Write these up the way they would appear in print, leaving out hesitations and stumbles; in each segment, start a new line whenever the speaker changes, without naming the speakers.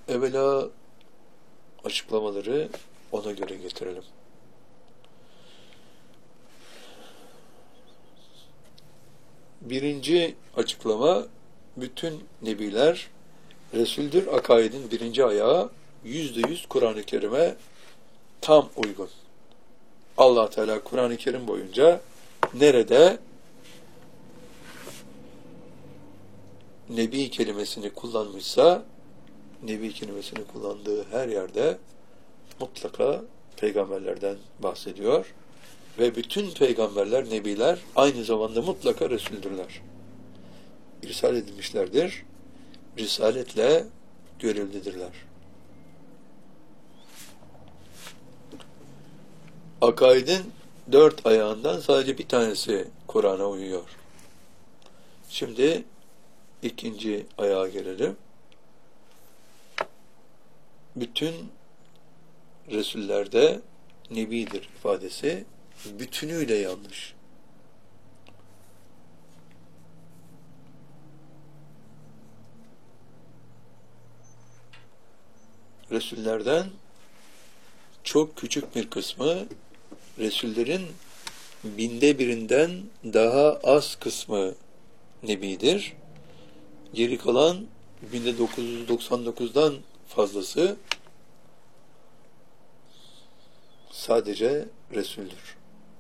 Evvela açıklamaları ona göre getirelim. Birinci açıklama, bütün nebiler Resul'dür. Akaidin birinci ayağı %100 Kur'an-ı Kerim'e tam uygun. Allah Teala Kur'an-ı Kerim boyunca nerede Nebi kelimesini kullanmışsa, Nebi kelimesini kullandığı her yerde mutlaka peygamberlerden bahsediyor. Ve bütün peygamberler, nebiler aynı zamanda mutlaka Resuldürler. İrsal edilmişlerdir. Risaletle görevlidirler. Akaidin 4 ayağından sadece bir tanesi Kur'an'a uyuyor. Şimdi ikinci ayağa gelelim. Bütün Resullerde Nebidir ifadesi bütünüyle yanlış. Resullerden çok küçük bir kısmı, Resullerin 1/1000'den daha az kısmı Nebidir. Geri kalan 1999'dan fazlası sadece Resul'dür.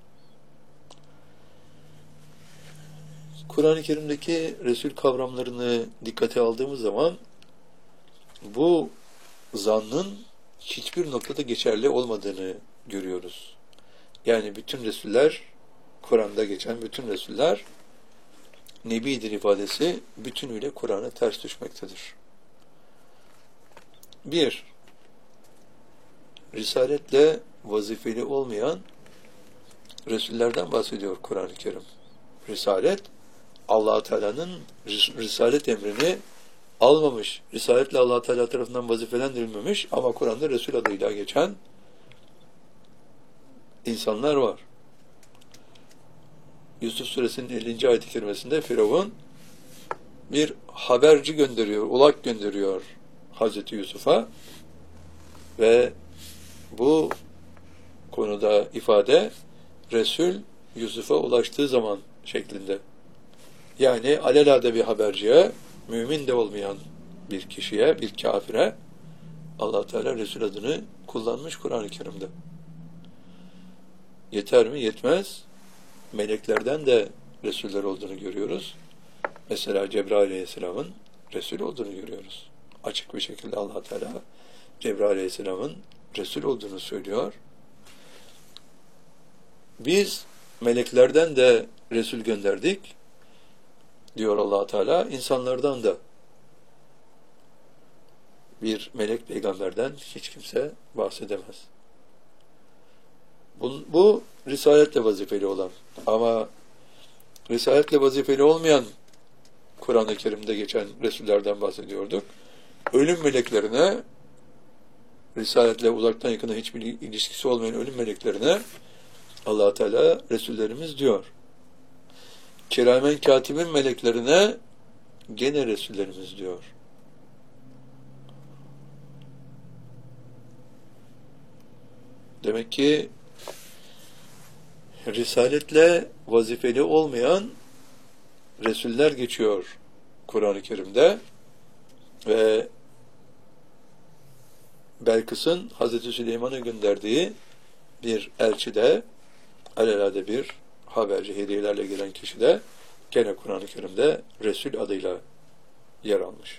Kur'an-ı Kerim'deki Resul kavramlarını dikkate aldığımız zaman bu zannın hiçbir noktada geçerli olmadığını görüyoruz. Yani bütün Resuller, Kur'an'da geçen bütün Resuller Nebidir ifadesi bütünüyle Kur'an'a ters düşmektedir. 1. Risaletle vazifeli olmayan Resullerden bahsediyor Kur'an-ı Kerim. Risalet, Allah-u Teala'nın Risalet emrini almamış, Risaletle Allah-u Teala tarafından vazifelendirilmemiş ama Kur'an'da Resul adıyla geçen insanlar var. Yusuf Suresinin 50. ayet-i kerimesinde Firavun bir haberci gönderiyor, ulak gönderiyor Hazreti Yusuf'a ve bu konuda ifade Resul Yusuf'a ulaştığı zaman şeklinde. Yani alelade bir haberciye, mümin de olmayan bir kişiye, bir kafire Allah Teala Resul adını kullanmış Kur'an-ı Kerim'de. Yeter mi? Yetmez. Meleklerden de Resuller olduğunu görüyoruz. Mesela Cebrail Aleyhisselam'ın Resul olduğunu görüyoruz. Açık bir şekilde Allah Teala Cebrail Aleyhisselam'ın Resul olduğunu söylüyor. Biz meleklerden de Resul gönderdik diyor Allah Teala. İnsanlardan da bir melek peygamberden hiç kimse bahsedemez. Bu risaletle vazifeli olan ama risaletle vazifeli olmayan Kur'an-ı Kerim'de geçen Resullerden bahsediyorduk. Ölüm meleklerine, risaletle uzaktan yakına hiçbir ilişkisi olmayan ölüm meleklerine Allah Teala Resullerimiz diyor. Kiramen katibin meleklerine gene Resullerimiz diyor. Demek ki risaletle vazifeli olmayan Resuller geçiyor Kur'an-ı Kerim'de ve Belkıs'ın Hazreti Süleyman'a gönderdiği bir elçi de alelade bir haberci, hediyelerle gelen kişi de gene Kur'an-ı Kerim'de Resul adıyla yer almış.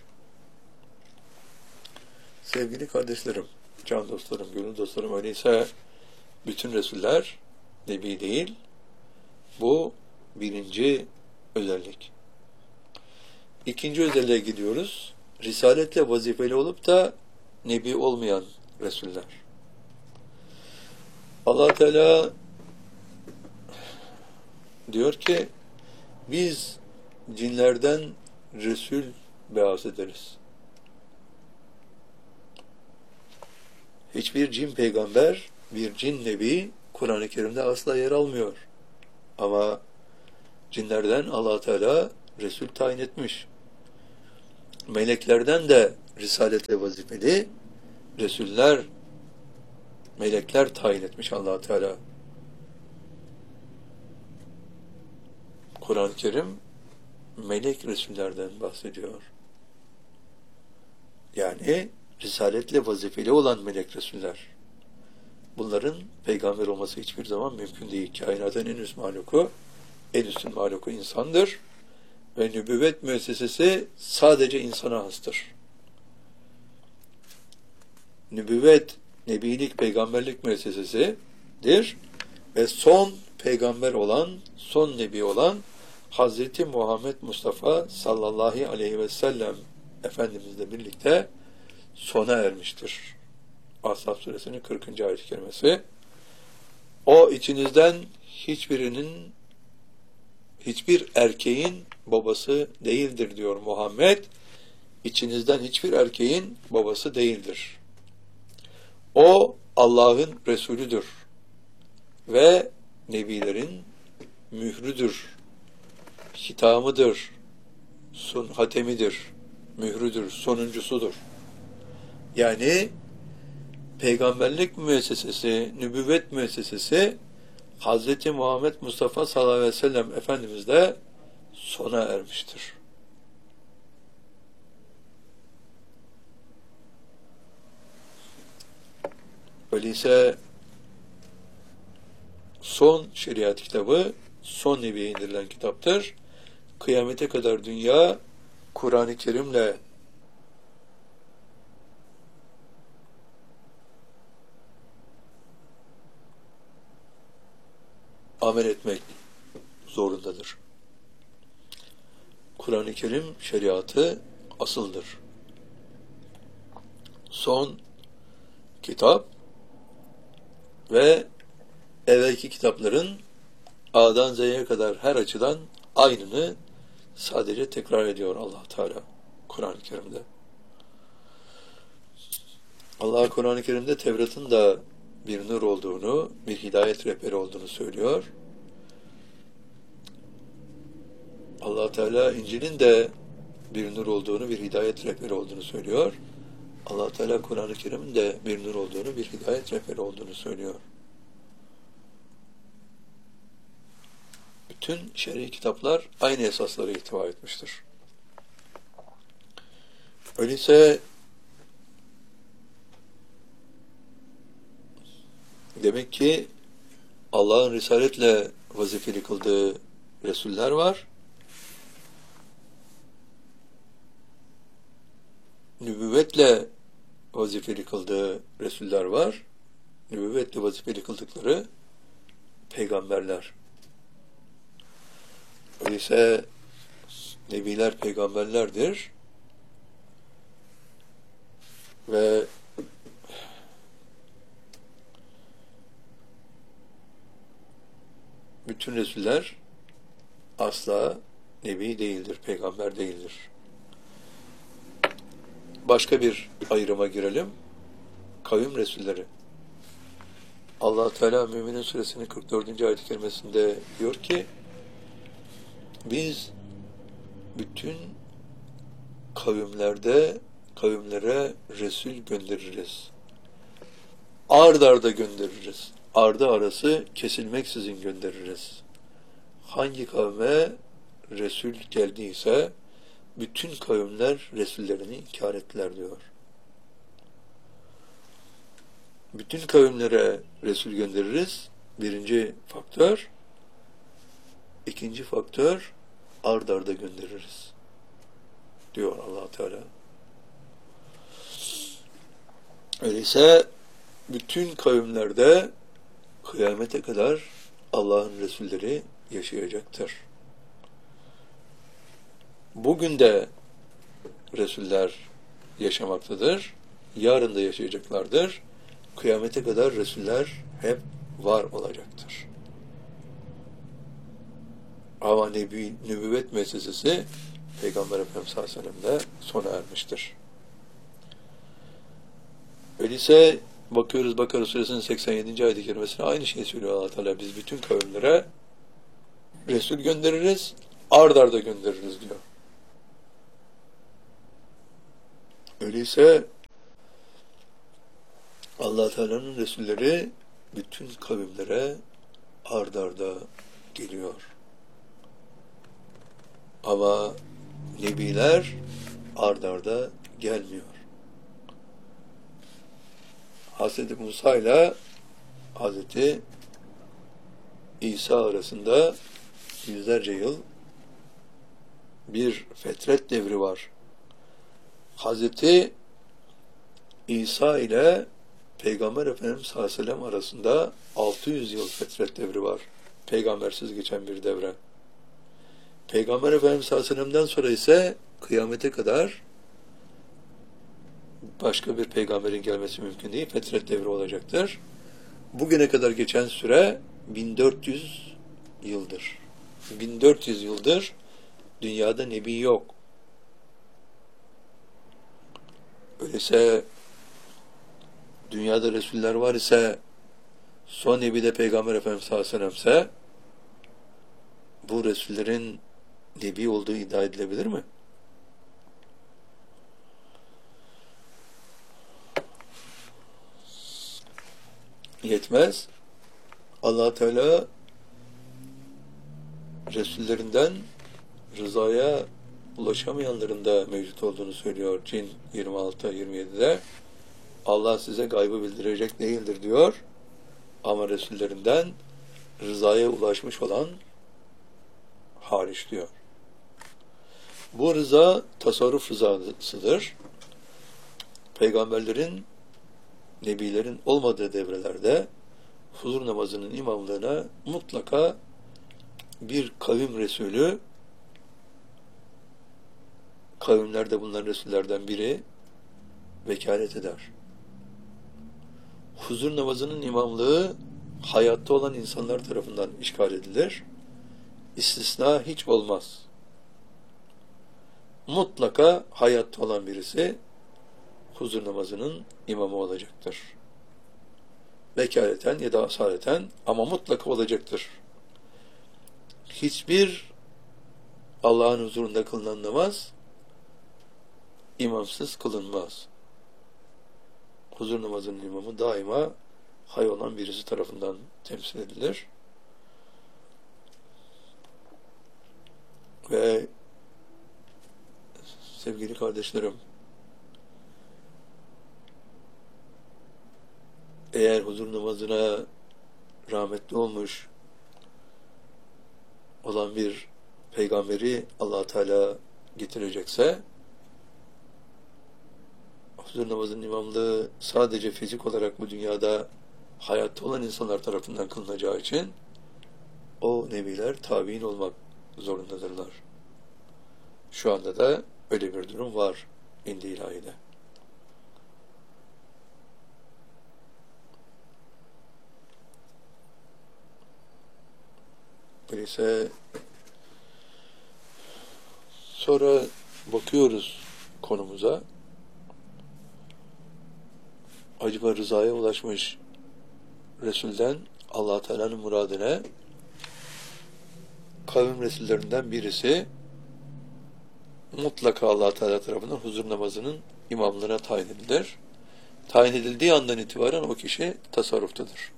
Sevgili kardeşlerim, can dostlarım, gönül dostlarım, öyleyse bütün Resuller Nebi değil. Bu birinci özellik. İkinci özelliğe gidiyoruz. Risaletle vazifeli olup da Nebi olmayan Resuller. Allah Teala diyor ki biz cinlerden Resul beas ederiz. Hiçbir cin peygamber, bir cin nebi Kur'an-ı Kerim'de asla yer almıyor. Ama cinlerden Allah Teala Resul tayin etmiş. Meleklerden de risaletle vazifeli Resuller, melekler tayin etmiş Allah Teala. Kur'an-ı Kerim melek Resullerden bahsediyor. Yani risaletle vazifeli olan melek Resuller. Bunların peygamber olması hiçbir zaman mümkün değil. Kainatın en üst mahluku, en üstün mahluku insandır. Ve nübüvvet müessesesi sadece insana hastır. Nübüvvet, nebilik, peygamberlik müessesesidir. Ve son peygamber olan, son nebi olan Hazreti Muhammed Mustafa sallallahu aleyhi ve sellem Efendimizle birlikte sona ermiştir. Ahzab suresinin 40. ayet-i kerimesi. O içinizden hiçbir erkeğin babası değildir diyor Muhammed. İçinizden hiçbir erkeğin babası değildir. O Allah'ın Resulüdür ve nebilerin mührüdür, hitamıdır, hatemidir, mührüdür, sonuncusudur. Yani peygamberlik müessesesi, nübüvvet müessesesi Hz. Muhammed Mustafa sallallahu aleyhi ve sellem Efendimiz'de sona ermiştir. Öyleyse son şeriat kitabı, son nebiye indirilen kitaptır. Kıyamete kadar dünya Kur'an-ı Kerim'le amel etmek zorundadır. Kur'an-ı Kerim şeriatı asıldır. Son kitap ve evvelki kitapların A'dan Z'ye kadar her açıdan aynını sadece tekrar ediyor Allah Teala Kur'an-ı Kerim'de. Allah Kur'an-ı Kerim'de Tevrat'ın da bir nur olduğunu, bir hidayet rehberi olduğunu söylüyor. Allah Teala İncil'in de bir nur olduğunu, bir hidayet rehberi olduğunu söylüyor. Allah Teala Kur'an-ı Kerim'in de bir nur olduğunu, bir hidayet rehberi olduğunu söylüyor. Bütün şer'i kitaplar aynı esaslara ihtiva etmiştir. Öyleyse demek ki Allah'ın risaletle vazifeli kıldığı Resuller var. Nübüvvetle vazifeli kıldığı Resuller var. Nübüvvetle vazifeli kıldıkları peygamberler. Öyleyse nebiler peygamberlerdir ve bütün Resuller asla nebi değildir, peygamber değildir. Başka bir ayrıma girelim. Kavim Resulleri. Allah Teala Müminin Suresinin 44. ayet-i kerimesinde diyor ki, biz bütün kavimlere Resul göndeririz. Ard arda göndeririz. Ardı arası kesilmeksizin göndeririz. Hangi kavme Resul geldiyse bütün kavimler Resullerini inkar ettiler diyor. Bütün kavimlere Resul göndeririz. Birinci faktör. İkinci faktör, ard arda göndeririz diyor Allah Teala. Öyleyse bütün kavimlerde kıyamete kadar Allah'ın Resulleri yaşayacaktır. Bugün de Resuller yaşamaktadır. Yarın da yaşayacaklardır. Kıyamete kadar Resuller hep var olacaktır. Ama nübüvvet müessesesi Peygamber Efendimiz sallallahu aleyhi ve sellem'de sona ermiştir. Öyleyse bakıyoruz Bakara Suresinin 87. ayet-i kerimesine aynı şeyi söylüyor Allah Teala. Biz bütün kavimlere Resul göndeririz, ard arda göndeririz diyor. Öyleyse Allah Teala'nın Resulleri bütün kavimlere ard arda geliyor. Ama Nebiler ard arda gelmiyor. Hazreti Musa ile Hazreti İsa arasında yüzlerce yıl bir fetret devri var. Hazreti İsa ile Peygamber Efendimiz sallallahu aleyhi ve sellem arasında 600 yıl fetret devri var. Peygambersiz geçen bir devre. Peygamber Efendimiz sallallahu aleyhi ve sellem'den sonra ise kıyamete kadar başka bir peygamberin gelmesi mümkün değil. Fetret devri olacaktır. Bugüne kadar geçen süre 1400 yıldır. 1400 yıldır dünyada nebi yok. Öyleyse dünyada Resuller var ise son nebi de Peygamber Efendimiz sallallahu aleyhi ve sellem ise bu Resullerin nebi olduğu iddia edilebilir mi? Yetmez. Allah Teala Resullerinden rızaya ulaşamayanların da mevcut olduğunu söylüyor. Cin 26-27'de Allah size gaybı bildirecek değildir diyor. Ama Resullerinden rızaya ulaşmış olan hariç diyor. Bu rıza tasarruf rızasıdır. Peygamberlerin, nebilerin olmadığı devrelerde huzur namazının imamlığına mutlaka bir kavim Resulü, kavimlerde bulunan Resullerden biri vekalet eder. Huzur namazının imamlığı hayatta olan insanlar tarafından işgal edilir. İstisna hiç olmaz. Mutlaka hayatta olan birisi huzur namazının imamı olacaktır. Vekaleten ya da asaleten ama mutlaka olacaktır. Hiçbir Allah'ın huzurunda kılınan namaz imamsız kılınmaz. Huzur namazının imamı daima hay olan birisi tarafından temsil edilir. Ve sevgili kardeşlerim, eğer huzur namazına rahmetli olmuş olan bir peygamberi Allah Teala getirecekse, huzur namazının imamlığı sadece fizik olarak bu dünyada hayatta olan insanlar tarafından kılınacağı için o nebiler tabiin olmak zorundadırlar. Şu anda da öyle bir durum var indi ilahide. Öyleyse sonra bakıyoruz konumuza. Acaba rızaya ulaşmış Resul'den Allah Teala'nın muradına kavim Resullerinden birisi mutlaka Allah Teala tarafından huzur namazının imamlığına tayin edilir. Tayin edildiği andan itibaren o kişi tasarruftadır.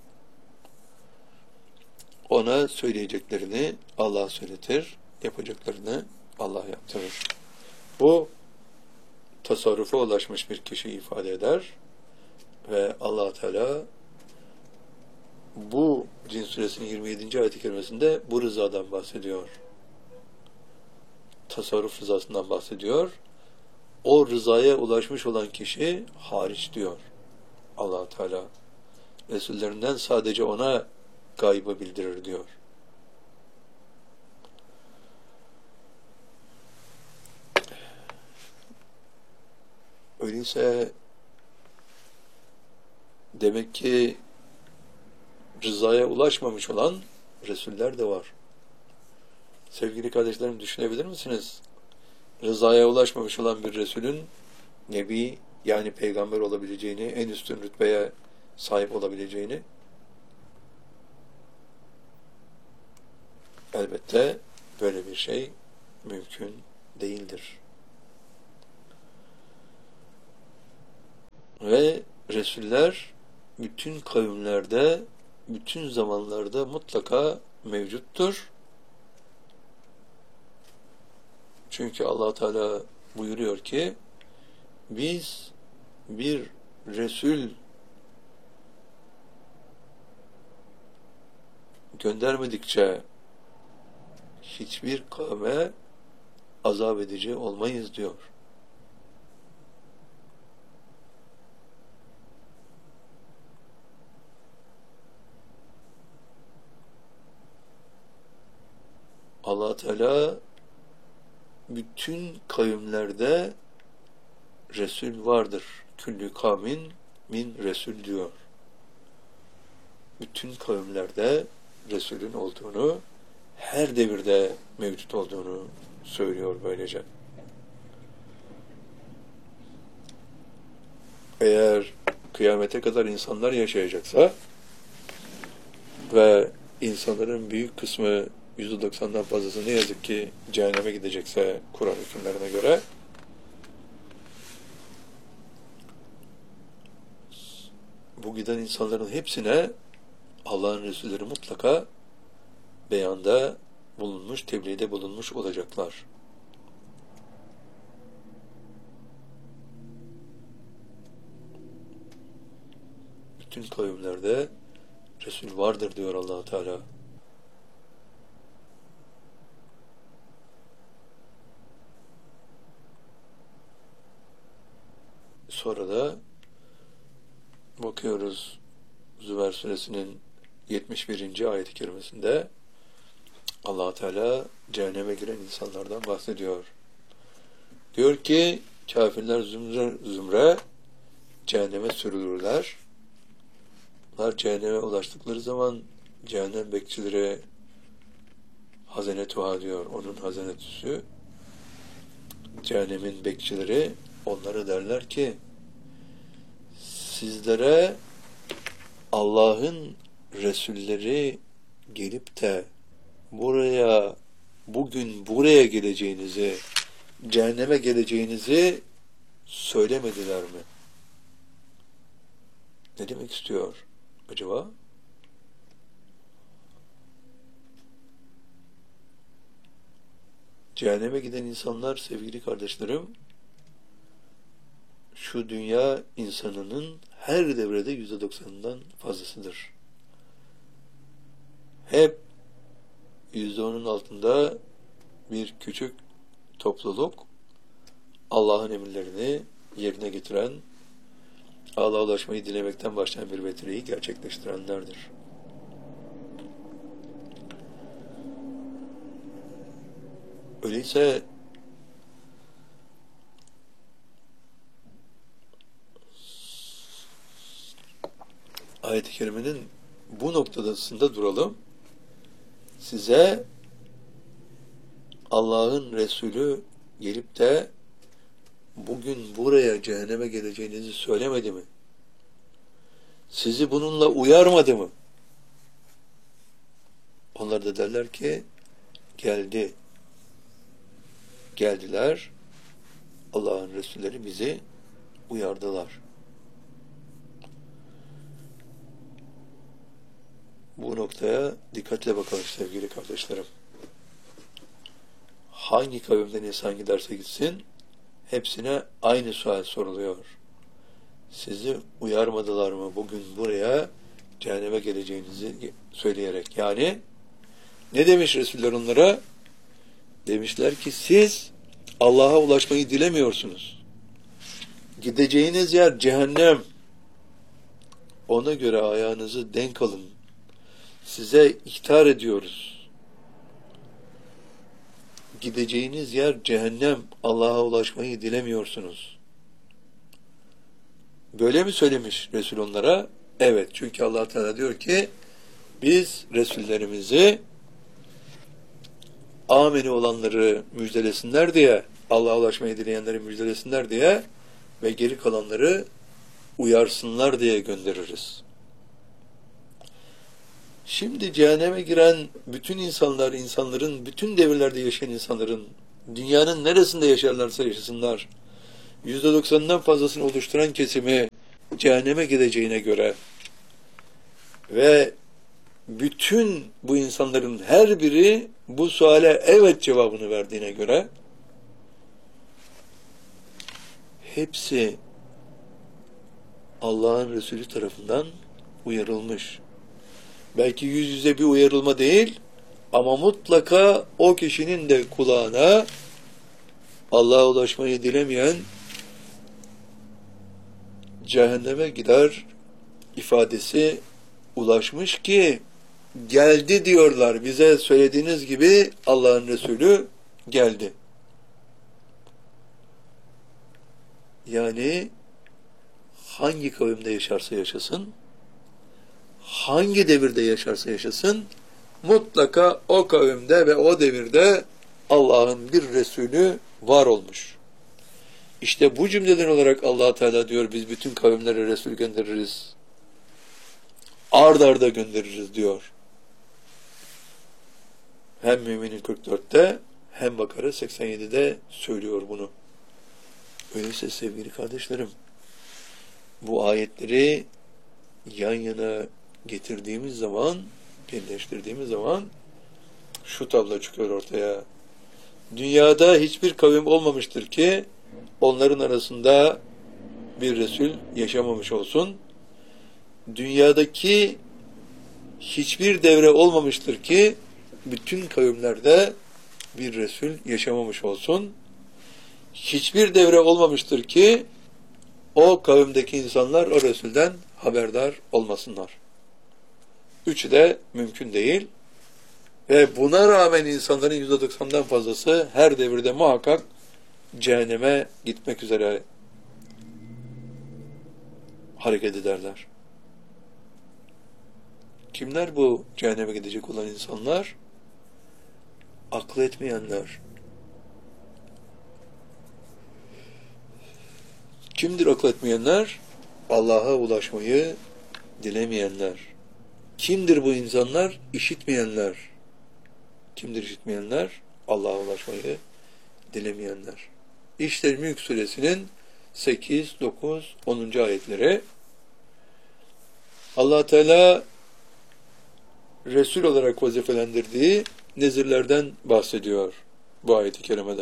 Ona söyleyeceklerini Allah söyletir, yapacaklarını Allah yaptırır. Bu tasarrufa ulaşmış bir kişi ifade eder ve Allah Teala bu Cin suresinin 27. ayet-i kerimesinde bu rızadan bahsediyor. Tasarruf rızasından bahsediyor. O rızaya ulaşmış olan kişi hariç diyor Allah Teala. Resullerinden sadece ona gaybı bildirir diyor. Öyleyse demek ki rızaya ulaşmamış olan Resuller de var. Sevgili kardeşlerim, düşünebilir misiniz? Rızaya ulaşmamış olan bir Resulün Nebi, yani peygamber olabileceğini, en üstün rütbeye sahip olabileceğini? Elbette böyle bir şey mümkün değildir. Ve Resuller bütün kavimlerde, bütün zamanlarda mutlaka mevcuttur. Çünkü Allah Teala buyuruyor ki biz bir Resul göndermedikçe hiçbir kavme azap edici olmayız diyor. Allah Teala bütün kavimlerde Resul vardır. Küllü kavmin min Resul diyor. Bütün kavimlerde Resulün olduğunu, her devirde mevcut olduğunu söylüyor böylece. Eğer kıyamete kadar insanlar yaşayacaksa ve insanların büyük kısmı %90'dan fazlası ne yazık ki cehenneme gidecekse Kur'an hükümlerine göre, bu giden insanların hepsine Allah'ın Resulleri mutlaka beyanda bulunmuş, tebliğde bulunmuş olacaklar. Bütün kavimlerde Resul vardır diyor Allah Teala. Sonra da bakıyoruz Zümer suresinin 71. ayet-i kerimesinde Allah Teala cehenneme giren insanlardan bahsediyor. Diyor ki kafirler zümre cehenneme sürülürler. Bunlar cehenneme ulaştıkları zaman cehennem bekçileri hazenetuha diyor. Onun hazenetüsü, cehennemin bekçileri onlara derler ki sizlere Allah'ın Resulleri gelip de bugün buraya geleceğinizi, cehenneme geleceğinizi söylemediler mi? Ne demek istiyor acaba? Cehenneme giden insanlar sevgili kardeşlerim, şu dünya insanının her devrede %90'ından fazlasıdır. Hep %10'un altında bir küçük topluluk Allah'ın emirlerini yerine getiren, Allah'a ulaşmayı dilemekten başlayan bir vetireyi gerçekleştirenlerdir. Öyleyse ayet-i kerimenin bu noktasında duralım. Size Allah'ın Resulü gelip de bugün buraya cehenneme geleceğinizi söylemedi mi? Sizi bununla uyarmadı mı? Onlar da derler ki geldi. Geldiler. Allah'ın Resulleri bizi uyardılar. Bu noktaya dikkatle bakalım sevgili kardeşlerim. Hangi kavimden insan giderse gitsin, hepsine aynı sual soruluyor. Sizi uyarmadılar mı bugün buraya cehenneme geleceğinizi söyleyerek? Yani ne demiş Resuller onlara? Demişler ki siz Allah'a ulaşmayı dilemiyorsunuz. Gideceğiniz yer cehennem. Ona göre ayağınızı denk alın. Size ihtar ediyoruz. Gideceğiniz yer cehennem. Allah'a ulaşmayı dilemiyorsunuz. Böyle mi söylemiş Resul onlara? Evet. Çünkü Allah Teala diyor ki biz Resullerimizi ameni olanları müjdelesinler diye, Allah'a ulaşmayı dileyenleri müjdelesinler diye ve geri kalanları uyarsınlar diye göndeririz. Şimdi cehenneme giren bütün insanlar, insanların, bütün devirlerde yaşayan insanların, dünyanın neresinde yaşarlarsa yaşasınlar, %90'dan fazlasını oluşturan kesimi cehenneme gideceğine göre ve bütün bu insanların her biri bu suale evet cevabını verdiğine göre hepsi Allah'ın Resulü tarafından uyarılmış. Belki yüz yüze bir uyarılma değil ama mutlaka o kişinin de kulağına Allah'a ulaşmayı dilemeyen cehenneme gider ifadesi ulaşmış ki geldi diyorlar. Bize söylediğiniz gibi Allah'ın Resulü geldi. Yani hangi kavimde yaşarsa yaşasın, hangi devirde yaşarsa yaşasın, mutlaka o kavimde ve o devirde Allah'ın bir Resulü var olmuş. İşte bu cümleden olarak Allah Teala diyor, biz bütün kavimlere Resul göndeririz. Ard arda göndeririz diyor. Hem Mü'minin 44'te hem Bakara 87'de söylüyor bunu. Öyleyse sevgili kardeşlerim, bu ayetleri yan yana getirdiğimiz zaman, birleştirdiğimiz zaman şu tablo çıkıyor ortaya. Dünyada hiçbir kavim olmamıştır ki onların arasında bir Resul yaşamamış olsun. Dünyadaki hiçbir devre olmamıştır ki bütün kavimlerde bir Resul yaşamamış olsun. Hiçbir devre olmamıştır ki o kavimdeki insanlar o Resul'den haberdar olmasınlar. Üçü de mümkün değil. Ve buna rağmen insanların %90'dan fazlası her devirde muhakkak cehenneme gitmek üzere hareket ederler. Kimler bu cehenneme gidecek olan insanlar? Akıl etmeyenler. Kimdir akıl etmeyenler? Allah'a ulaşmayı dilemeyenler. Kimdir bu insanlar? İşitmeyenler. Kimdir işitmeyenler? Allah'a ulaşmayı dilemeyenler. İşte Mülk Suresinin 8, 9, 10. ayetleri. Allah Teala Resul olarak vazifelendirdiği nezirlerden bahsediyor bu ayet-i kerimede.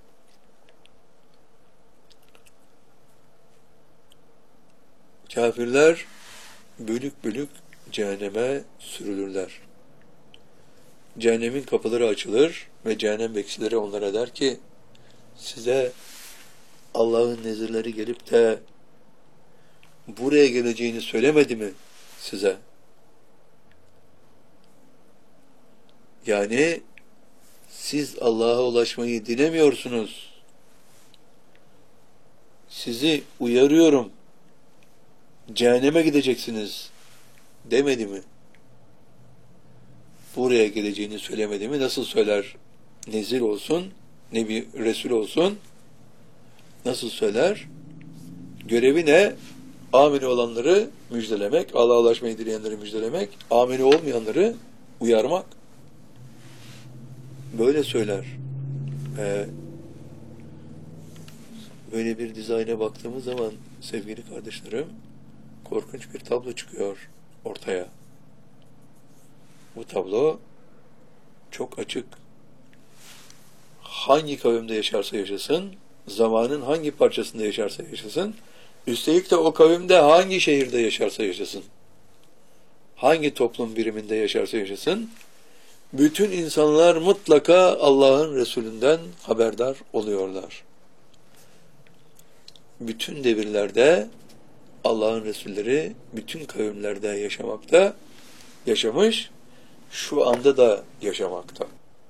Kafirler bölük bölük cehenneme sürülürler. Cehennemin kapıları açılır ve cehennem bekçileri onlara der ki, size Allah'ın nezirleri gelip de buraya geleceğini söylemedi mi size? Yani siz Allah'a ulaşmayı dilemiyorsunuz. Sizi uyarıyorum. Cehenneme gideceksiniz demedi mi? Buraya geleceğini söylemedi mi? Nasıl söyler? Nezir olsun, Nebi, Resul olsun. Nasıl söyler? Görevi ne? Amini olanları müjdelemek, Allah'a ulaşmayı dileyenleri müjdelemek, amini olmayanları uyarmak. Böyle söyler. Böyle bir dizayna baktığımız zaman sevgili kardeşlerim, korkunç bir tablo çıkıyor ortaya. Bu tablo çok açık. Hangi kavimde yaşarsa yaşasın, zamanın hangi parçasında yaşarsa yaşasın, üstelik de o kavimde hangi şehirde yaşarsa yaşasın, hangi toplum biriminde yaşarsa yaşasın, bütün insanlar mutlaka Allah'ın Resulünden haberdar oluyorlar. Bütün devirlerde Allah'ın Resulleri bütün kavimlerde yaşamakta, yaşamış, şu anda da yaşamakta.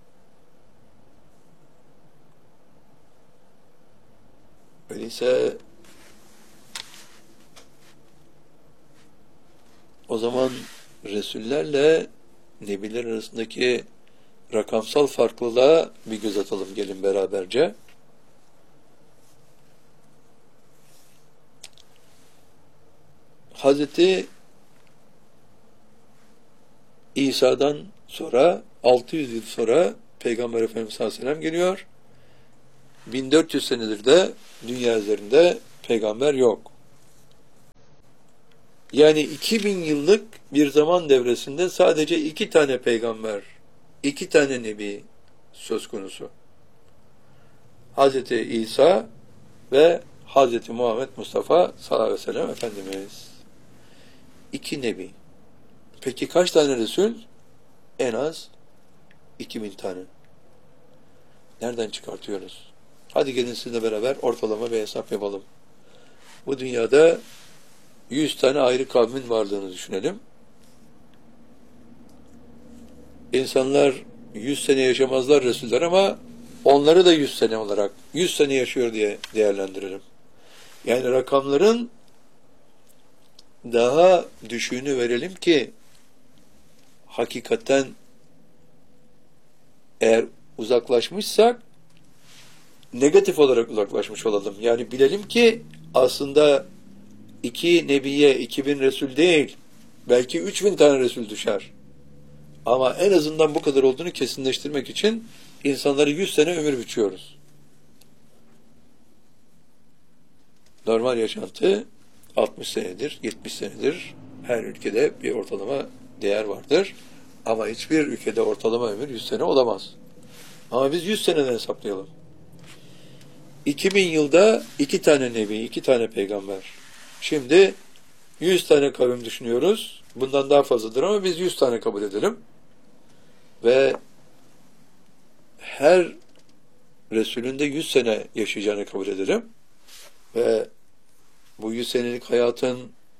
Öyleyse o zaman Resullerle Nebiler arasındaki rakamsal farklılığa bir göz atalım gelin beraberce. Hazreti İsa'dan sonra 600 yıl sonra Peygamber Efendimiz sallallahu aleyhi ve sellem geliyor. 1400 senedir de dünya üzerinde peygamber yok. Yani 2000 yıllık bir zaman devresinde sadece 2 tane peygamber, 2 tane nebi söz konusu. Hazreti İsa ve Hazreti Muhammed Mustafa sallallahu aleyhi ve sellem Efendimiz. 2 nebi. Peki kaç tane Resul? En az 2000 tane. Nereden çıkartıyoruz? Hadi gelin sizinle beraber ortalama bir hesap yapalım. Bu dünyada 100 tane ayrı kavmin varlığını düşünelim. İnsanlar 100 sene yaşamazlar Resuller ama onları da 100 sene olarak 100 sene yaşıyor diye değerlendirelim. Yani rakamların daha düşüğünü verelim ki hakikaten eğer uzaklaşmışsak negatif olarak uzaklaşmış olalım. Yani bilelim ki aslında 2 nebiye 2000 Resul değil, belki 3000 tane Resul düşer. Ama en azından bu kadar olduğunu kesinleştirmek için insanları 100 sene ömür biçiyoruz. Normal yaşantı 60 senedir, 70 senedir. Her ülkede bir ortalama değer vardır. Ama hiçbir ülkede ortalama ömür 100 sene olamaz. Ama biz 100 seneden hesaplayalım. 2000 yılda 2 tane nebi, 2 tane peygamber. Şimdi 100 tane kavim düşünüyoruz. Bundan daha fazladır ama biz 100 tane kabul edelim. Ve her Resulün de 100 sene yaşayacağını kabul edelim. Ve bu 100 senelik hayatın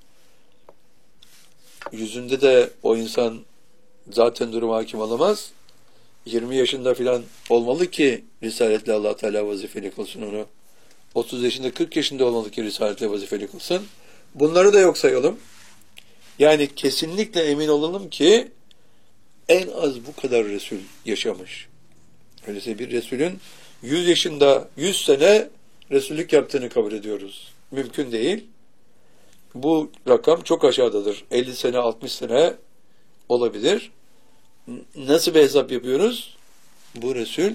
yüzünde de o insan zaten durum hakim olamaz. 20 yaşında filan olmalı ki Risaletle Allah Teala vazifeli kılsın onu. 30 yaşında 40 yaşında olmalı ki Risaletle vazifeli kılsın. Bunları da yok sayalım. Yani kesinlikle emin olalım ki en az bu kadar Resul yaşamış. Öyleyse bir Resulün 100 yaşında 100 sene Resullük yaptığını kabul ediyoruz. Mümkün değil. Bu rakam çok aşağıdadır. 50 sene, 60 sene olabilir. Nasıl bir hesap yapıyoruz? Bu Resul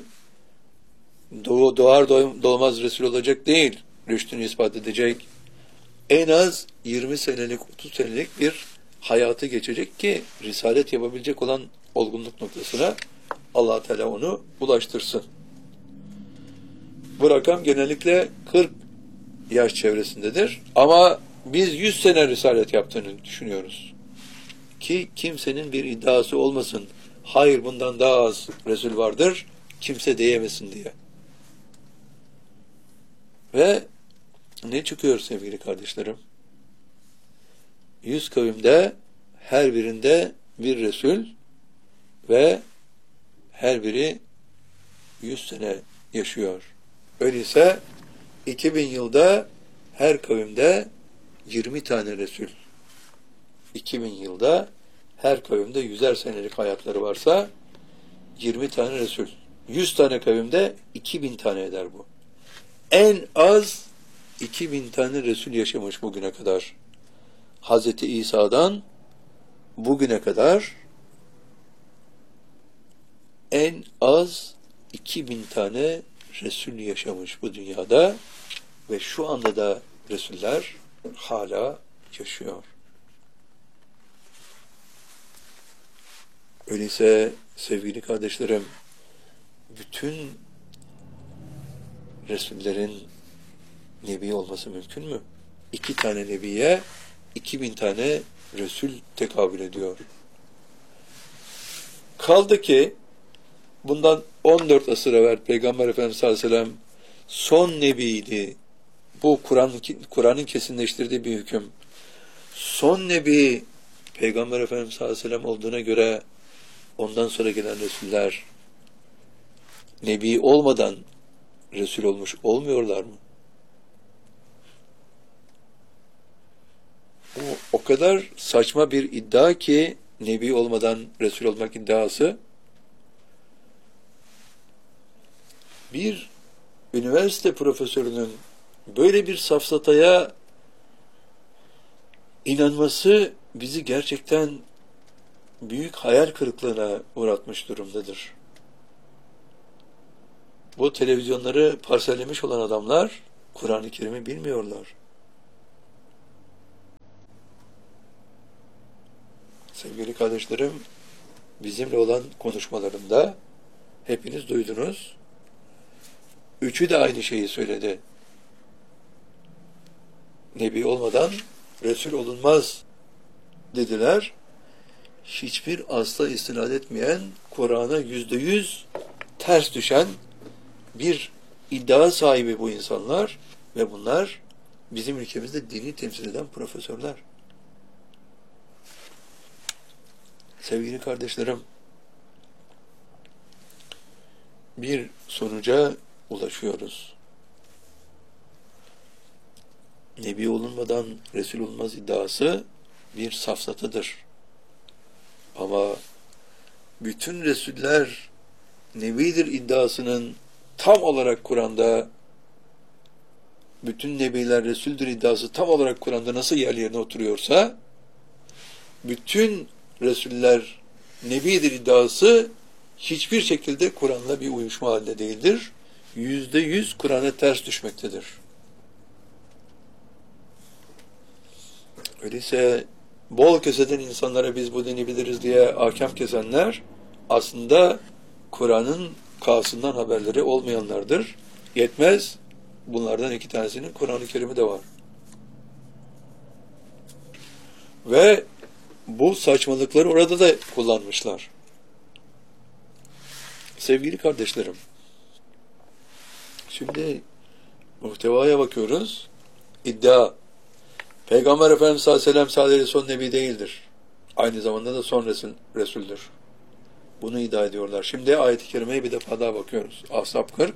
doğar doğmaz Resul olacak değil. Rüştünü ispat edecek. En az 20 senelik, 30 senelik bir hayatı geçecek ki risalet yapabilecek olan olgunluk noktasına Allah Teala onu ulaştırsın. Bu rakam genellikle 40 yaş çevresindedir. Ama biz 100 sene risalet yaptığını düşünüyoruz. Ki kimsenin bir iddiası olmasın. Hayır bundan daha az Resul vardır. Kimse diyemesin diye. Ve ne çıkıyor sevgili kardeşlerim? 100 kavimde her birinde bir Resul ve her biri 100 sene yaşıyor. Öyleyse 2000 yılda her kavimde 20 tane Resul. 2000 yılda her kavimde 100'er senelik hayatları varsa 20 tane Resul. 100 tane kavimde 2000 tane eder bu. En az 2000 tane Resul yaşamış bugüne kadar. Hazreti İsa'dan bugüne kadar en az 2000 tane Resul yaşamış bu dünyada ve şu anda da Resuller hala yaşıyor. Öyleyse sevgili kardeşlerim, bütün Resullerin Nebi olması mümkün mü? 2 tane Nebiye 2000 tane Resul tekabül ediyor. Kaldı ki bundan 14 asır evvel Peygamber Efendimiz sallallahu aleyhi ve sellem son Nebiydi. Bu Kur'an'ın kesinleştirdiği bir hüküm. Son Nebi Peygamber Efendimiz sallallahu aleyhi ve sellem olduğuna göre ondan sonra gelen Resuller Nebi olmadan Resul olmuş olmuyorlar mı? O kadar saçma bir iddia ki Nebi olmadan Resul olmak iddiası. Bir üniversite profesörünün böyle bir safsataya inanması bizi gerçekten büyük hayal kırıklığına uğratmış durumdadır. Bu televizyonları parsellemiş olan adamlar Kur'an-ı Kerim'i bilmiyorlar. Sevgili kardeşlerim, bizimle olan konuşmalarında hepiniz duydunuz. Üçü de aynı şeyi söyledi. Nebi olmadan Resul olunmaz dediler. Hiçbir asla istinad etmeyen, Kur'an'a %100 ters düşen bir iddia sahibi bu insanlar ve bunlar bizim ülkemizde dini temsil eden profesörler. Sevgili kardeşlerim, bir sonuca ulaşıyoruz. Nebi olunmadan Resul olunmaz iddiası bir safsatıdır. Ama bütün Resuller Nebidir iddiasının tam olarak Kur'an'da, bütün Nebiler Resuldür iddiası tam olarak Kur'an'da nasıl yerine oturuyorsa, bütün Resuller Nebidir iddiası hiçbir şekilde Kur'an'la bir uyuşma halinde değildir. %100 Kur'an'a ters düşmektedir. Öyleyse bol keseden insanlara biz bu dini biliriz diye ahkam kesenler aslında Kur'an'ın kağısından haberleri olmayanlardır. Yetmez, bunlardan 2 tanesinin Kur'an-ı Kerim'i de var. Ve bu saçmalıkları orada da kullanmışlar. Sevgili kardeşlerim, şimdi muhtevaya bakıyoruz. İddia, Peygamber Efendimiz sallallahu aleyhi ve sellem sadece son nebi değildir. Aynı zamanda da son Resul'dür. Bunu iddia ediyorlar. Şimdi ayet-i kerimeye bir defa daha bakıyoruz. Ashab 40.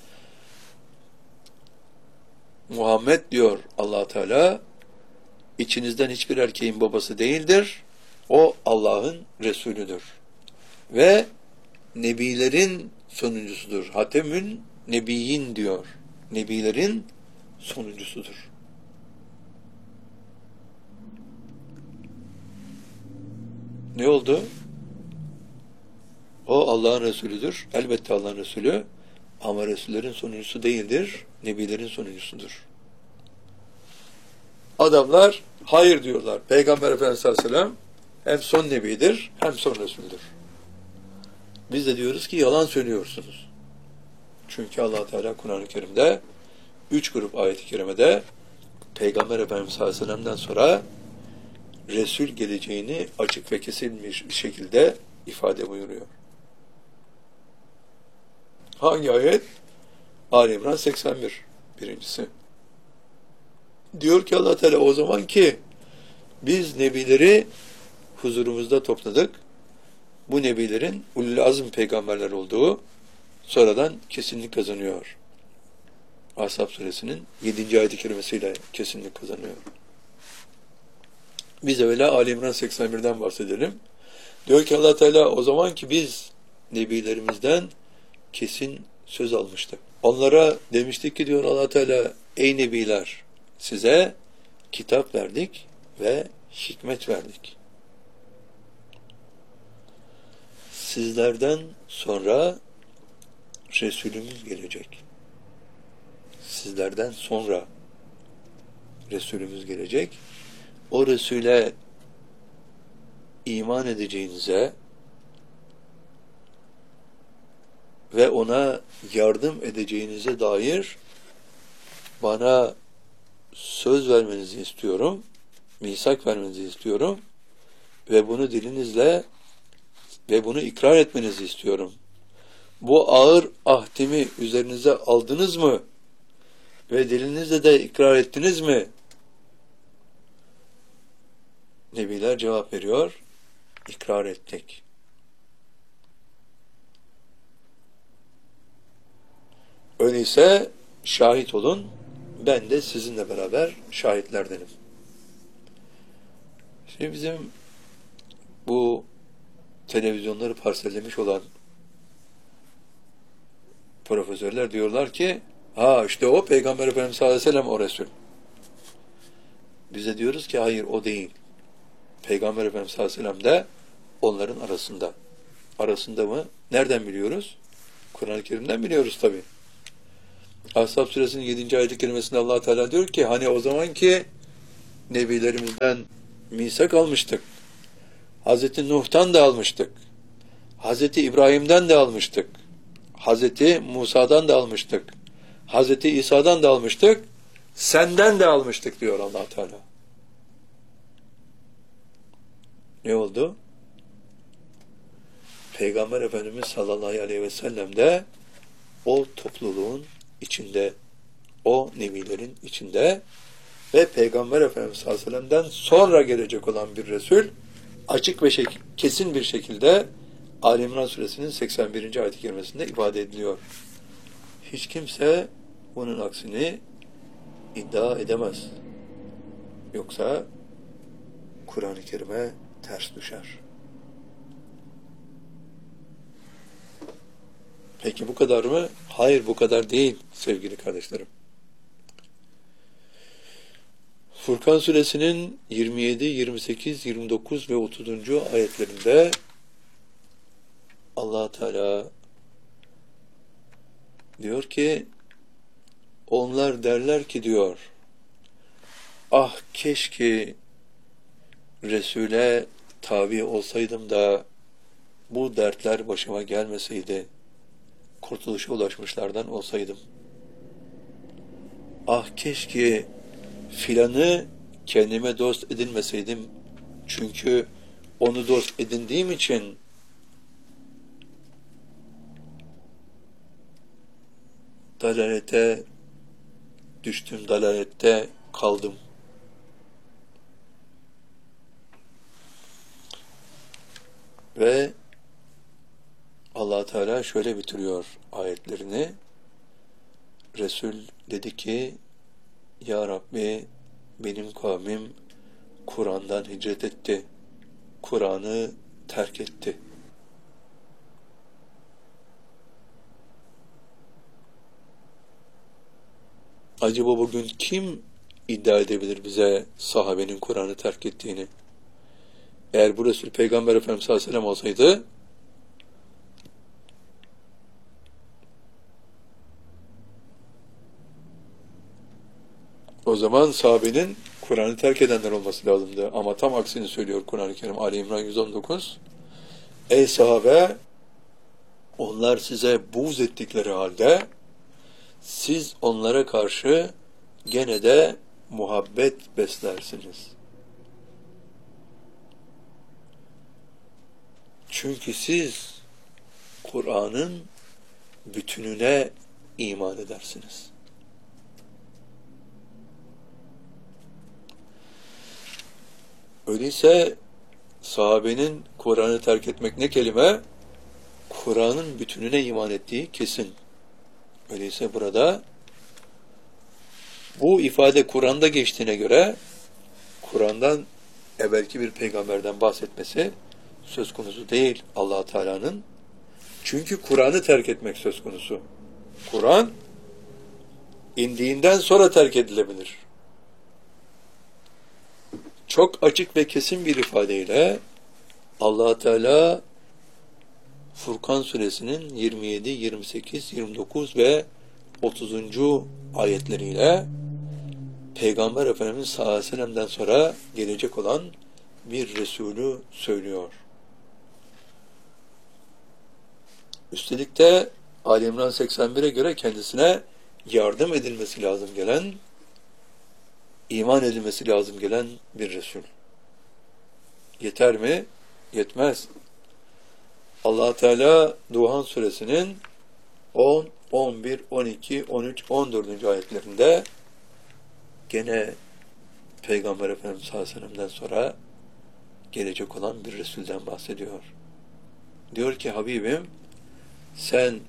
Muhammed diyor Allah Teala, içinizden hiçbir erkeğin babası değildir. O Allah'ın Resulüdür. Ve nebilerin sonuncusudur. Hatemün nebiyyin diyor. Nebilerin sonuncusudur. Ne oldu? O Allah'ın Resulüdür. Elbette Allah'ın Resulü. Ama Resullerin sonuncusu değildir. Nebilerin sonuncusudur. Adamlar hayır diyorlar. Peygamber Efendimiz sallallahu aleyhi ve sellem hem son nebidir hem son Resul'dür. Biz de diyoruz ki yalan söylüyorsunuz. Çünkü Allah Teala Kur'an-ı Kerim'de 3 grup ayet-i kerimede Peygamber Efendimiz sallallahu aleyhi ve sellem'den sonra Resul geleceğini açık ve kesilmiş bir şekilde ifade buyuruyor. Hangi ayet? Ali İmran 81. Birincisi. Diyor ki Allah Teala o zaman ki biz nebileri huzurumuzda topladık. Bu nebilerin ulul azm peygamberler olduğu sonradan kesinlik kazanıyor. Ashab suresinin 7. ayet-i kerimesiyle kesinlik kazanıyor. Biz öyle Ali İmran 81'den bahsedelim. Diyor ki Allah Teala o zaman ki biz nebilerimizden kesin söz almıştık. Onlara demiştik ki diyor Allah Teala ey nebiler size kitap verdik ve hikmet verdik. Sizlerden sonra Resulümüz gelecek. Sizlerden sonra Resulümüz gelecek. O Resul'e iman edeceğinize ve ona yardım edeceğinize dair bana söz vermenizi istiyorum, misak vermenizi istiyorum ve bunu dilinizle ve bunu ikrar etmenizi istiyorum. Bu ağır ahdimi üzerinize aldınız mı? Ve dilinizle de ikrar ettiniz mi? Nebiler cevap veriyor, ikrar ettik. Öyleyse şahit olun, ben de sizinle beraber şahitlerdenim. Şimdi bizim bu televizyonları parsellemiş olan profesörler diyorlar ki, işte o Peygamber Efendimiz sallallahu aleyhi ve sellem o Resul. Biz de diyoruz ki hayır o değil. Peygamber Efendimiz sallallahu aleyhi ve sellem de onların arasında. Arasında mı? Nereden biliyoruz? Kur'an-ı Kerim'den biliyoruz tabii. Ashab suresinin 7. ayet-i kerimesinde Allah Teala diyor ki hani o zaman ki nebilerimizden misak almıştık. Hazreti Nuh'tan da almıştık. Hazreti İbrahim'den de almıştık. Hazreti Musa'dan da almıştık. Hazreti İsa'dan da almıştık. Senden de almıştık diyor Allah Teala. Ne oldu? Peygamber Efendimiz sallallahu aleyhi ve sellem de o topluluğun içinde, o nebilerin içinde ve Peygamber Efendimiz sallallahu aleyhi ve sellem'den sonra gelecek olan bir Resul açık ve kesin bir şekilde Ali İmran suresinin 81. ayet-i kerimesinde ifade ediliyor. Hiç kimse bunun aksini iddia edemez. Yoksa Kur'an-ı Kerim'e ters düşer. Peki bu kadar mı? Hayır, bu kadar değil sevgili kardeşlerim. Furkan suresinin 27, 28, 29 ve 30. ayetlerinde Allah Teala diyor ki, onlar derler ki diyor, ah keşke Resul'e tabi olsaydım da bu dertler başıma gelmeseydi, kurtuluşa ulaşmışlardan olsaydım. Ah keşke filanı kendime dost edinmeseydim, çünkü onu dost edindiğim için dalalete düştüm, dalalette kaldım. Ve Allah Teala şöyle bitiriyor ayetlerini. Resul dedi ki, Ya Rabbi, benim kavmim Kur'an'dan hicret etti. Kur'an'ı terk etti. Acaba bugün kim iddia edebilir bize sahabenin Kur'an'ı terk ettiğini? Eğer bu Resul Peygamber Efendimiz sallallahu aleyhi ve sellem olsaydı, o zaman sahabenin Kur'an'ı terk edenler olması lazımdı. Ama tam aksini söylüyor Kur'an-ı Kerim Ali İmran 119. Ey sahabe, onlar size buğz ettikleri halde siz onlara karşı gene de muhabbet beslersiniz. Çünkü siz Kur'an'ın bütününe iman edersiniz. Öyleyse sahabenin Kur'an'ı terk etmek ne kelime? Kur'an'ın bütününe iman ettiği kesin. Öyleyse burada bu ifade Kur'an'da geçtiğine göre Kur'an'dan evvelki bir peygamberden bahsetmesi söz konusu değil Allah Teala'nın. Çünkü Kur'an'ı terk etmek söz konusu. Kur'an indiğinden sonra terk edilebilir. Çok açık ve kesin bir ifadeyle Allah Teala Furkan suresinin 27, 28, 29 ve 30. ayetleriyle Peygamber Efendimiz sallallahu aleyhi ve sellem'den sonra gelecek olan bir Resulü söylüyor. Üstelik de Ali İmran 81'e göre kendisine yardım edilmesi lazım gelen, iman edilmesi lazım gelen bir Resul. Yeter mi? Yetmez. Allah Teala Duhan suresinin 10, 11, 12, 13, 14. ayetlerinde gene Peygamber Efendimiz sallallahu aleyhi ve sellem'den sonra gelecek olan bir Resul'den bahsediyor. Diyor ki Habibim, sen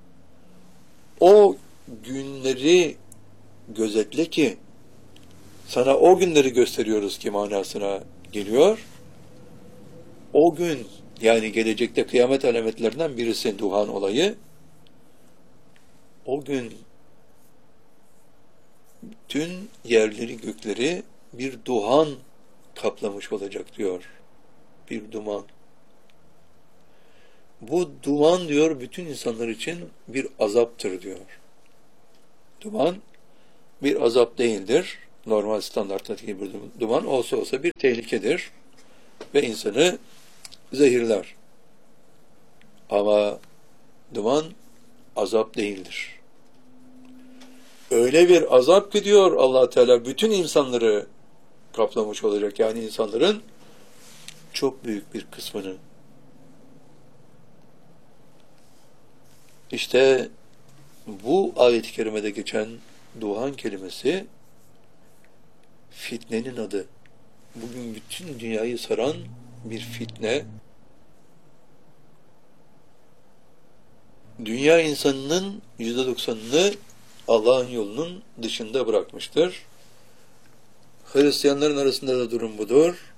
o günleri gözetle ki sana o günleri gösteriyoruz ki manasına geliyor. O gün, yani gelecekte kıyamet alametlerinden birisi Duhan olayı. O gün bütün yerleri gökleri bir duhan kaplamış olacak diyor. Bir duman. Bu duman diyor bütün insanlar için bir azaptır diyor. Duman bir azap değildir. Normal standarttaki bir duman olsa bir tehlikedir. Ve insanı zehirler. Ama duman azap değildir. Öyle bir azap ki diyor Allah Teala bütün insanları kaplamış olacak. Yani insanların çok büyük bir kısmını. İşte bu ayet-i kerimede geçen duhan kelimesi fitnenin adı. Bugün bütün dünyayı saran bir fitne. Dünya insanının %90'ını Allah'ın yolunun dışında bırakmıştır. Hristiyanların arasında da durum budur.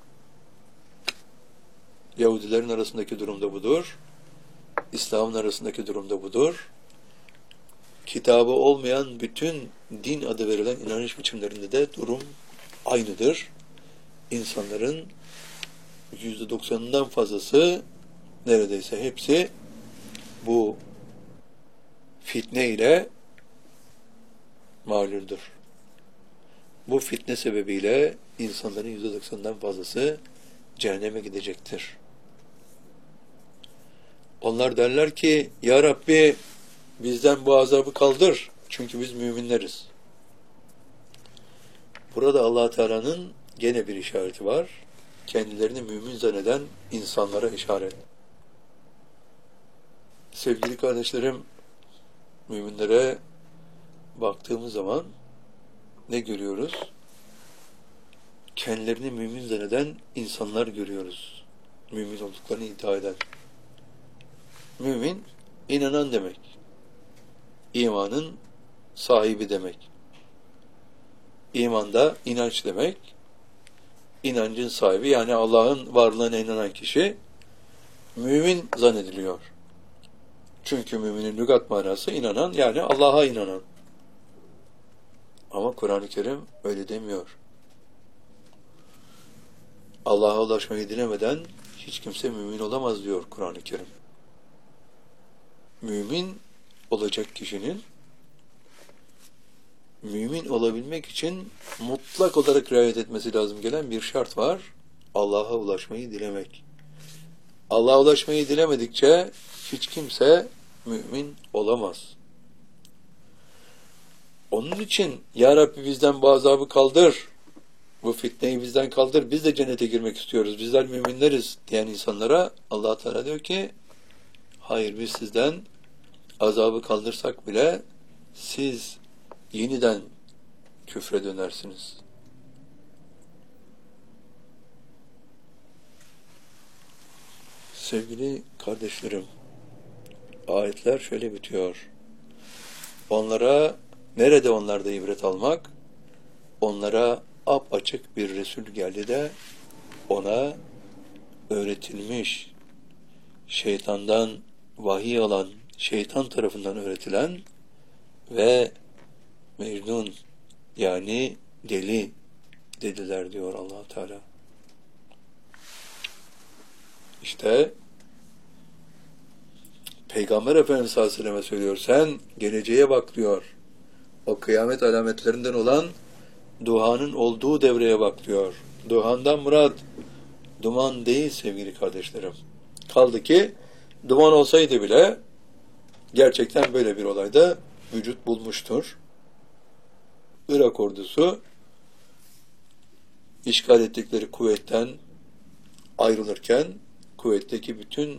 Yahudilerin arasındaki durum da budur. İslam'ın arasındaki durum da budur. Kitabı olmayan bütün din adı verilen inanış biçimlerinde de durum aynıdır. İnsanların %90'ından fazlası, neredeyse hepsi bu fitne ile mağluldur. Bu fitne sebebiyle insanların %90'dan fazlası cehenneme gidecektir. Onlar derler ki, Ya Rabbi bizden bu azabı kaldır. Çünkü biz müminleriz. Burada Allah Teala'nın gene bir işareti var. Kendilerini mümin zanneden insanlara işaret. Sevgili kardeşlerim, müminlere baktığımız zaman ne görüyoruz? Kendilerini mümin zanneden insanlar görüyoruz. Mümin olduklarını iddia eden. Mümin, inanan demek. İmanın sahibi demek. İmanda inanç demek. İnancın sahibi, yani Allah'ın varlığına inanan kişi mümin zannediliyor. Çünkü müminin lügat manası inanan, yani Allah'a inanan. Ama Kur'an-ı Kerim öyle demiyor. Allah'a ulaşmayı dilemeden hiç kimse mümin olamaz diyor Kur'an-ı Kerim. Mümin olacak kişinin mümin olabilmek için mutlak olarak riayet etmesi lazım gelen bir şart var. Allah'a ulaşmayı dilemek. Allah'a ulaşmayı dilemedikçe hiç kimse mümin olamaz. Onun için Ya Rabbi bizden bu azabı kaldır, bu fitneyi bizden kaldır, biz de cennete girmek istiyoruz, bizler müminleriz diyen insanlara Allah Teala diyor ki, hayır, biz sizden azabı kaldırsak bile siz yeniden küfre dönersiniz. Sevgili kardeşlerim, ayetler şöyle bitiyor. Nerede onlarda ibret almak? Onlara apaçık bir Resul geldi de ona öğretilmiş, şeytandan vahiy alan, şeytan tarafından öğretilen ve Mecnun, yani deli dediler diyor Allah Teala. İşte Peygamber Efendimiz sallallahu aleyhi ve selleme söylüyor, sen geleceğe bak diyor. O kıyamet alametlerinden olan duhanın olduğu devreye bak diyor. Duhandan murat duman değil sevgili kardeşlerim. Kaldı ki duman olsaydı bile gerçekten böyle bir olayda vücut bulmuştur. Irak ordusu işgal ettikleri kuvvetten ayrılırken kuvvetteki bütün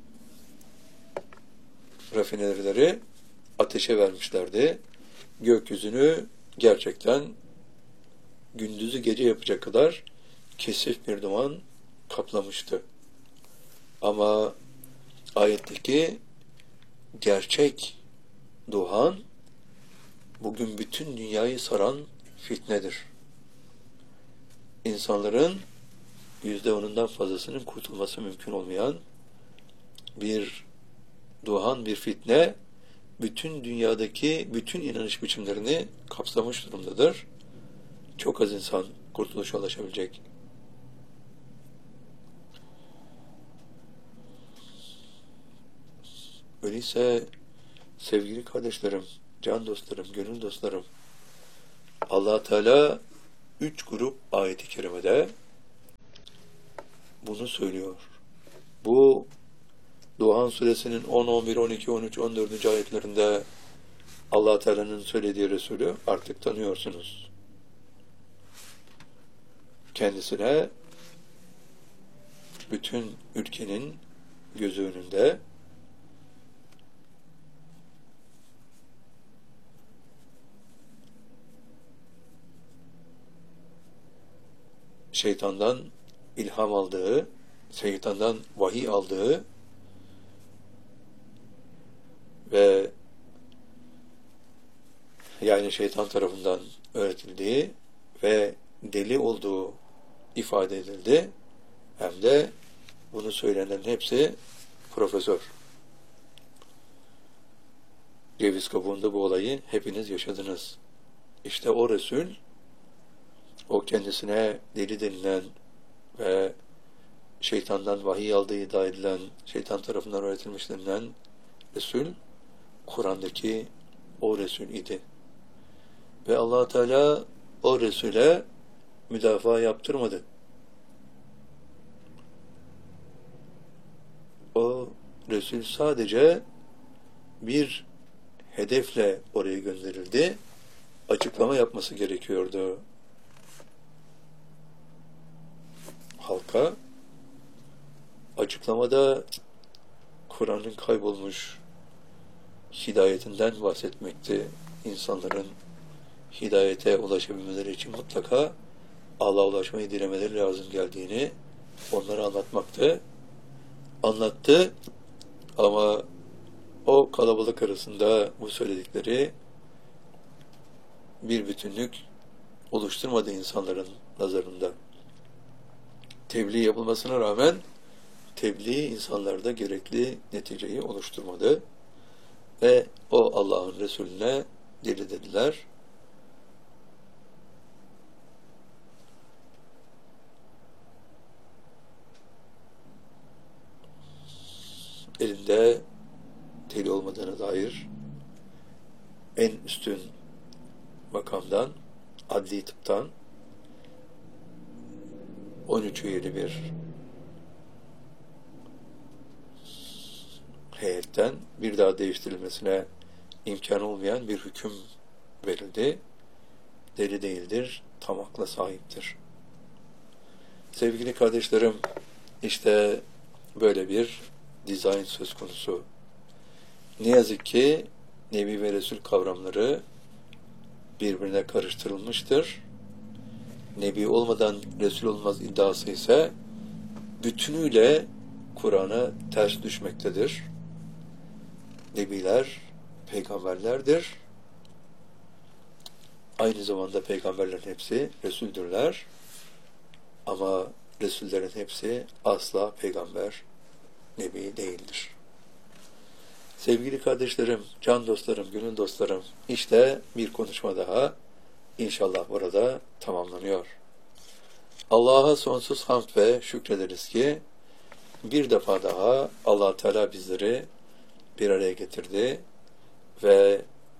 rafinerleri ateşe vermişlerdi. Gökyüzünü gerçekten gündüzü gece yapacak kadar kesif bir duman kaplamıştı. Ama ayetteki gerçek duhan bugün bütün dünyayı saran fitnedir. İnsanların %10'undan fazlasının kurtulması mümkün olmayan bir duhan, bir fitne bütün dünyadaki bütün inanış biçimlerini kapsamış durumdadır. Çok az insan kurtuluşa ulaşabilecek. Öyleyse sevgili kardeşlerim, can dostlarım, gönül dostlarım, Allah Teala 3 grup ayet-i kerimede bunu söylüyor. Bu Duhan suresinin 10, 11, 12, 13, 14. ayetlerinde Allah Teala'nın söylediği Resulü artık tanıyorsunuz. Kendisine bütün ülkenin gözü önünde şeytandan ilham aldığı, şeytandan vahiy aldığı ve yani şeytan tarafından öğretildiği ve deli olduğu ifade edildi. Hem de bunu söylenenlerin hepsi profesör. Ceviz kabuğunda bu olayı hepiniz yaşadınız. İşte o Resul, o kendisine deli denilen ve şeytandan vahiy aldığı iddia edilen, şeytan tarafından öğretilmiş denilen Resul, Kur'an'daki o Resul idi. Ve Allah Teala o Resul'e müdafaa yaptırmadı. O Resul sadece bir hedefle oraya gönderildi. Açıklama yapması gerekiyordu. Halka açıklamada Kur'an'ın kaybolmuş hidayetinden bahsetmekti. İnsanların hidayete ulaşabilmeleri için mutlaka Allah'a ulaşmayı dilemeleri lazım geldiğini onlara anlatmaktı. Anlattı ama o kalabalık arasında bu söyledikleri bir bütünlük oluşturmadı insanların nazarında. Tebliğ yapılmasına rağmen tebliğ insanlarda gerekli neticeyi oluşturmadı ve o Allah'ın Resulüne deli dediler. Elinde deli olmadığına dair en üstün makamdan, adli tıptan 13 üyeli bir heyetten bir daha değiştirilmesine imkan olmayan bir hüküm verildi. Deli değildir, tam akla sahiptir. Sevgili kardeşlerim, işte böyle bir dizayn söz konusu. Ne yazık ki Nebi ve Resul kavramları birbirine karıştırılmıştır. Nebi olmadan Resul olmaz iddiası ise bütünüyle Kur'an'a ters düşmektedir. Nebiler peygamberlerdir. Aynı zamanda peygamberlerin hepsi Resuldürler. Ama Resullerin hepsi asla peygamber, Nebi değildir. Sevgili kardeşlerim, can dostlarım, gönül dostlarım, işte bir konuşma daha inşallah burada tamamlanıyor. Allah'a sonsuz hamd ve şükrederiz ki bir defa daha Allah Teala bizleri bir araya getirdi ve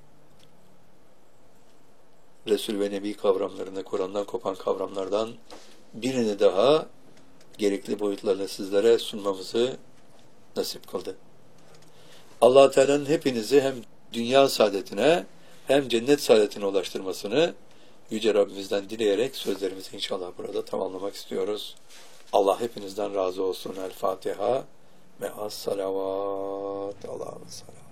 Resul ve Nebi kavramlarını, Kur'an'dan kopan kavramlardan birini daha gerekli boyutlarla sizlere sunmamızı nasip kıldı. Allah Teala'nın hepinizi hem dünya saadetine hem cennet saadetine ulaştırmasını Yüce Rabbimizden dileyerek sözlerimizi inşallah burada tamamlamak istiyoruz. Allah hepinizden razı olsun. El Fatiha. Me'as salavat. Allah'a emanet.